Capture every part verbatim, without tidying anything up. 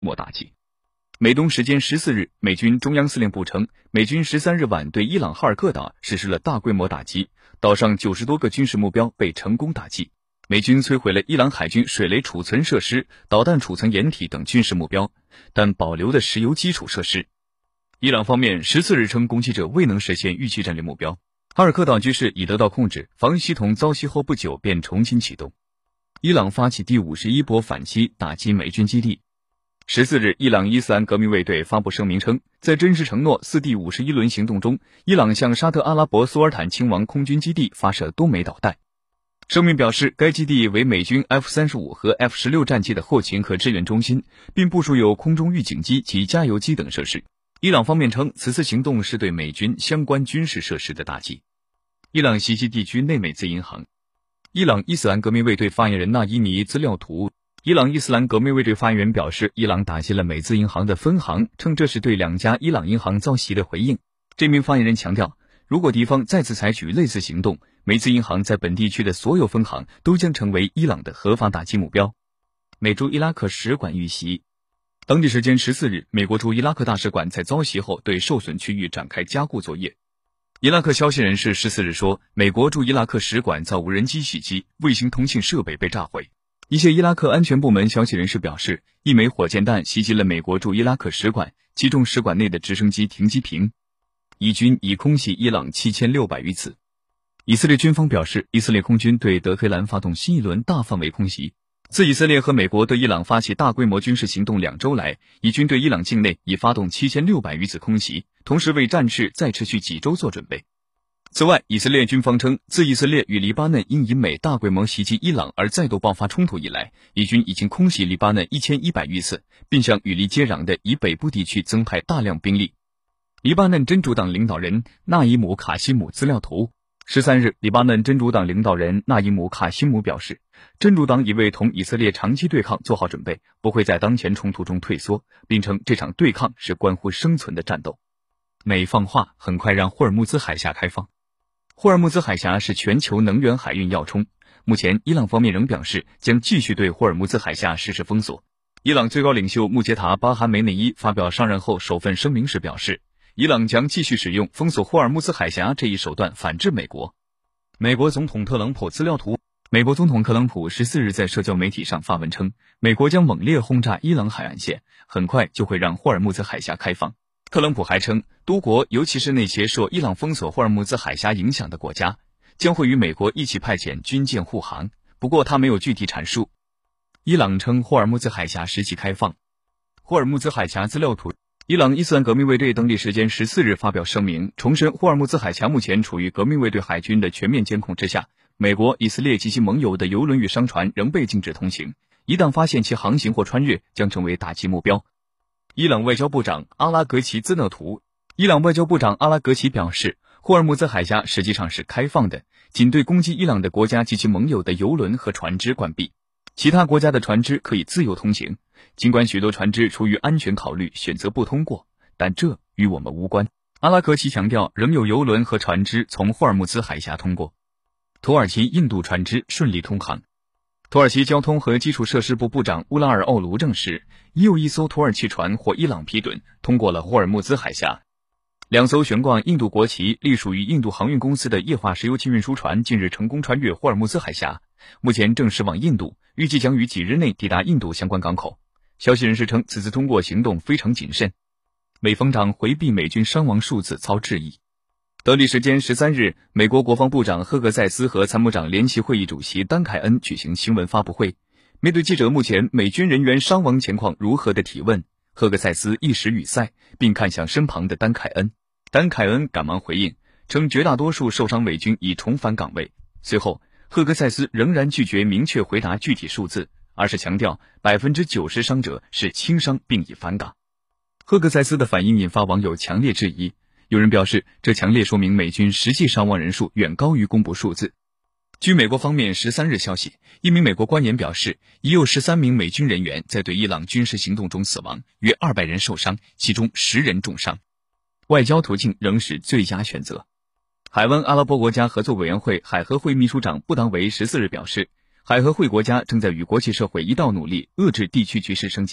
模打击。美东时间十四日，美军中央司令部称，美军十三日晚对伊朗哈尔克岛实施了大规模打击，岛上九十多个军事目标被成功打击。美军摧毁了伊朗海军水雷储存设施、导弹储存掩体等军事目标，但保留了石油基础设施。伊朗方面十四日称，攻击者未能实现预期战略目标。哈尔克岛局势已得到控制，防御系统遭袭后不久便重新启动。伊朗发起第五十一波反击，打击美军基地。十四日，伊朗伊斯兰革命卫队发布声明称，在真实承诺四第五十一轮行动中，伊朗向沙特阿拉伯苏尔坦亲王空军基地发射多枚导弹。声明表示，该基地为美军 F 三十五 和 F 十六 战机的后勤和支援中心，并部署有空中预警机及加油机等设施。伊朗方面称，此次行动是对美军相关军事设施的打击。伊朗西西地区内美资银行。伊朗伊斯兰革命卫队发言人纳伊尼资料图。伊朗伊斯兰革命卫队发言人表示，伊朗打击了美资银行的分行，称这是对两家伊朗银行遭袭的回应。这名发言人强调，如果敌方再次采取类似行动，美资银行在本地区的所有分行都将成为伊朗的合法打击目标。美驻伊拉克使馆遇袭。当地时间十四日，美国驻伊拉克大使馆在遭袭后对受损区域展开加固作业。伊拉克消息人士十四日说，美国驻伊拉克使馆遭无人机袭击，卫星通信设备被炸毁。一些伊拉克安全部门消息人士表示，一枚火箭弹袭击了美国驻伊拉克使馆，击中使馆内的直升机停机坪。以军已空袭伊朗七千六百余次。以色列军方表示，以色列空军对德黑兰发动新一轮大范围空袭。自以色列和美国对伊朗发起大规模军事行动两周来，以军对伊朗境内已发动七千六百余次空袭，同时为战事再持续几周做准备。此外，以色列军方称，自以色列与黎巴嫩因以美大规模袭击伊朗而再度爆发冲突以来，以军已经空袭黎巴嫩一千一百余次，并向与黎接壤的以北部地区增派大量兵力。黎巴嫩真主党领导人纳伊姆·卡西姆资料图。十三日，黎巴嫩真主党领导人纳伊姆·卡西姆表示，真主党已为同以色列长期对抗做好准备，不会在当前冲突中退缩，并称这场对抗是关乎生存的战斗。美放话很快让霍尔木兹海峡开放。霍尔木兹海峡是全球能源海运要冲，目前伊朗方面仍表示将继续对霍尔木兹海峡实施封锁。伊朗最高领袖穆杰塔·巴哈梅内伊发表上任后首份声明时表示，伊朗将继续使用封锁霍尔木兹海峡这一手段反制美国。美国总统特朗普资料图。美国总统特朗普十四日在社交媒体上发文称，美国将猛烈轰炸伊朗海岸线，很快就会让霍尔木兹海峡开放。特朗普还称，多国尤其是那些受伊朗封锁霍尔木兹海峡影响的国家，将会与美国一起派遣军舰护航，不过他没有具体阐述。伊朗称霍尔木兹海峡实际开放。霍尔木兹海峡资料图。伊朗伊斯兰革命卫队当地时间十四日发表声明，重申霍尔木兹海峡目前处于革命卫队海军的全面监控之下，美国、以色列及其盟友的油轮与商船仍被禁止通行，一旦发现其航行或穿越，将成为打击目标。伊朗外交部长阿拉格齐资料图。伊朗外交部长阿拉格齐表示，霍尔木兹海峡实际上是开放的，仅对攻击伊朗的国家及其盟友的油轮和船只关闭，其他国家的船只可以自由通行。尽管许多船只出于安全考虑选择不通过，但这与我们无关。阿拉格齐强调，仍有油轮和船只从霍尔木兹海峡通过。土耳其印度船只顺利通航。土耳其交通和基础设施部部长乌拉尔奥卢证实，已有一艘土耳其船获伊朗批准通过了霍尔木兹海峡。两艘悬挂印度国旗、隶属于印度航运公司的液化石油气运输船近日成功穿越霍尔木兹海峡，目前正驶往印度，预计将于几日内抵达印度相关港口。消息人士称，此次通过行动非常谨慎。美方长回避美军伤亡数字遭质疑。当地时间十三日，美国国防部长赫格塞斯和参谋长联席会议主席丹凯恩举行新闻发布会。面对记者目前美军人员伤亡情况如何的提问，赫格塞斯一时语塞，并看向身旁的丹凯恩。丹凯恩赶忙回应，称绝大多数受伤美军已重返岗位。随后，赫格塞斯仍然拒绝明确回答具体数字，而是强调 百分之九十 伤者是轻伤并已返岗。赫格塞斯的反应引发网友强烈质疑。有人表示，这强烈说明美军实际伤亡人数远高于公布数字。据美国方面十三日消息，一名美国官员表示，已有十三名美军人员在对伊朗军事行动中死亡，约二百人受伤，其中十人重伤。外交途径仍是最佳选择。海湾阿拉伯国家合作委员会海合会秘书长布当维十四日表示，海合会国家正在与国际社会一道努力遏制地区局势升级，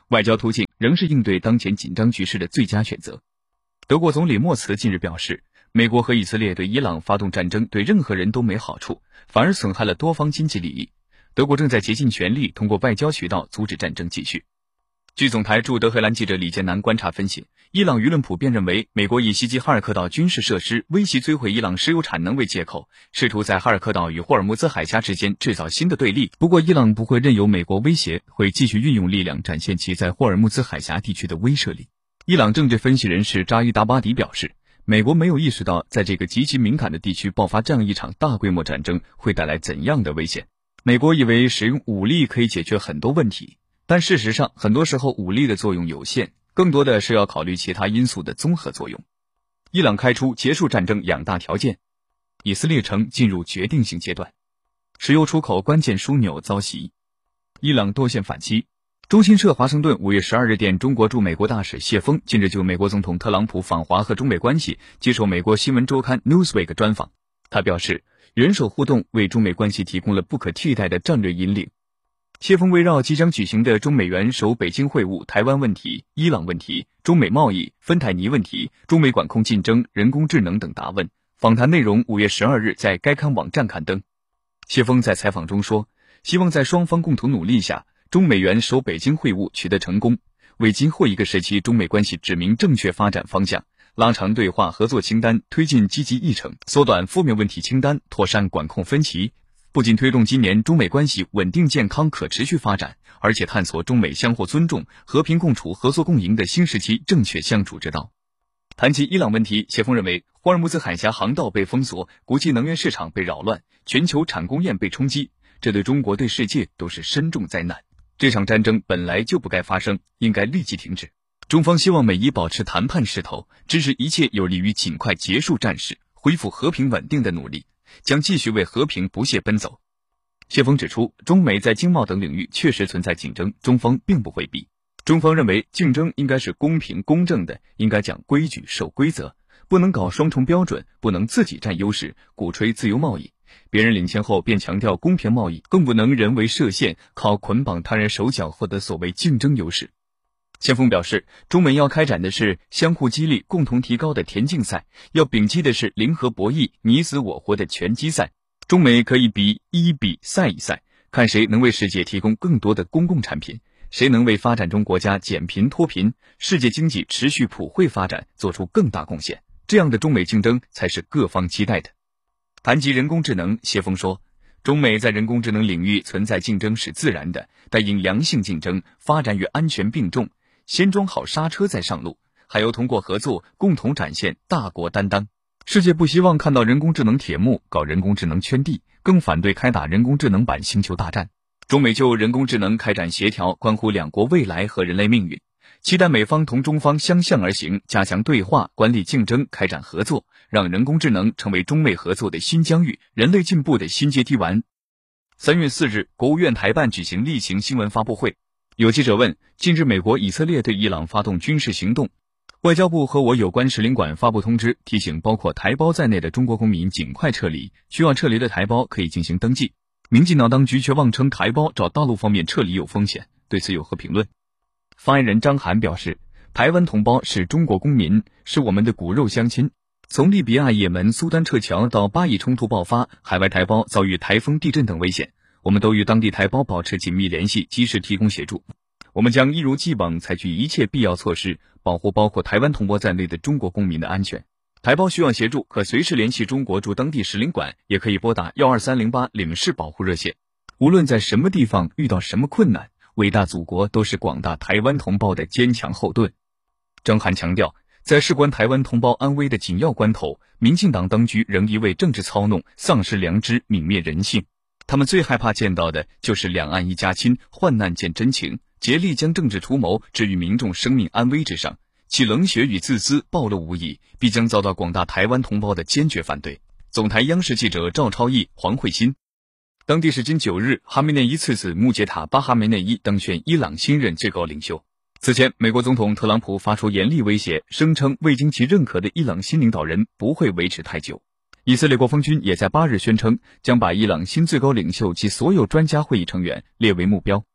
外交途径仍是应对当前紧张局势的最佳选择。德国总理默茨近日表示，美国和以色列对伊朗发动战争对任何人都没好处，反而损害了多方经济利益。德国正在竭尽全力通过外交渠道阻止战争继续。据总台驻德黑兰记者李建南观察分析，伊朗舆论普遍认为，美国以袭击哈尔科岛军事设施、威胁摧毁伊朗石油产能为借口，试图在哈尔科岛与霍尔木兹海峡之间制造新的对立。不过，伊朗不会任由美国威胁，会继续运用力量展现其在霍尔木兹海峡地区的威慑力。伊朗政治分析人士扎伊达巴迪表示，美国没有意识到在这个极其敏感的地区爆发这样一场大规模战争会带来怎样的危险。美国以为使用武力可以解决很多问题，但事实上，很多时候武力的作用有限，更多的是要考虑其他因素的综合作用。伊朗开出结束战争两大条件，以色列称进入决定性阶段，石油出口关键枢纽遭袭，伊朗多线反击。中新社华盛顿五月十二日电，中国驻美国大使谢锋近日就美国总统特朗普访华和中美关系接受美国新闻周刊 Newsweek 专访。他表示，元首互动为中美关系提供了不可替代的战略引领。谢锋围绕即将举行的中美元首北京会晤、台湾问题、伊朗问题、中美贸易、芬太尼问题、中美管控竞争、人工智能等答问。访谈内容五月十二日在该刊网站刊登。谢锋在采访中说，希望在双方共同努力下，中美元首北京会晤取得成功，为今后一个时期中美关系指明正确发展方向，拉长对话合作清单，推进积极议程，缩短负面问题清单，妥善管控分歧，不仅推动今年中美关系稳定健康可持续发展，而且探索中美相互尊重、和平共处、合作共赢的新时期正确相处之道。谈及伊朗问题，谢锋认为，霍尔木兹海峡航道被封锁，国际能源市场被扰乱，全球产供链被冲击，这对中国对世界都是深重灾难。这场战争本来就不该发生，应该立即停止。中方希望美伊保持谈判势头，支持一切有利于尽快结束战事、恢复和平稳定的努力，将继续为和平不懈奔走。谢锋指出，中美在经贸等领域确实存在竞争，中方并不回避。中方认为，竞争应该是公平公正的，应该讲规矩、守规则，不能搞双重标准，不能自己占优势，鼓吹自由贸易。别人领先后便强调公平贸易，更不能人为设限，靠捆绑他人手脚获得所谓竞争优势。谢锋表示，中美要开展的是相互激励、共同提高的田径赛，要摒弃的是零和博弈、你死我活的拳击赛。中美可以比一比赛一赛，看谁能为世界提供更多的公共产品，谁能为发展中国家减贫脱贫、世界经济持续普惠发展做出更大贡献。这样的中美竞争才是各方期待的。谈及人工智能，谢锋说，中美在人工智能领域存在竞争是自然的，但应良性竞争，发展与安全并重，先装好刹车再上路，还要通过合作共同展现大国担当。世界不希望看到人工智能铁幕，搞人工智能圈地，更反对开打人工智能版星球大战。中美就人工智能开展协调，关乎两国未来和人类命运。期待美方同中方相向而行，加强对话，管理竞争，开展合作，让人工智能成为中美合作的新疆域，人类进步的新阶梯丸。三月四日，国务院台办举行例行新闻发布会，有记者问，近日美国、以色列对伊朗发动军事行动，外交部和我有关使领馆发布通知，提醒包括台胞在内的中国公民尽快撤离，需要撤离的台胞可以进行登记。民进党当局却妄称台胞找大陆方面撤离有风险，对此有何评论？发言人张涵表示，台湾同胞是中国公民，是我们的骨肉乡亲。从利比亚、也门、苏丹撤侨到巴以冲突爆发，海外台胞遭遇台风、地震等危险，我们都与当地台胞保持紧密联系，及时提供协助。我们将一如既往采取一切必要措施，保护包括台湾同胞在内的中国公民的安全。台胞需要协助，可随时联系中国驻当地使领馆，也可以拨打一二三零八领事保护热线。无论在什么地方遇到什么困难，伟大祖国都是广大台湾同胞的坚强后盾。张涵强调，在事关台湾同胞安危的紧要关头，民进党当局仍一味政治操弄，丧失良知，泯灭人性。他们最害怕见到的就是两岸一家亲，患难见真情，竭力将政治图谋置于民众生命安危之上，其冷血与自私暴露无遗，必将遭到广大台湾同胞的坚决反对。总台央视记者赵超毅、黄慧欣。当地时间九日，哈梅内伊次子穆杰塔·巴哈梅内伊当选伊朗新任最高领袖。此前，美国总统特朗普发出严厉威胁，声称未经其认可的伊朗新领导人不会维持太久。以色列国防军也在八日宣称，将把伊朗新最高领袖及所有专家会议成员列为目标。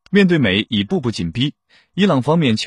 面对美已步步紧逼，伊朗方面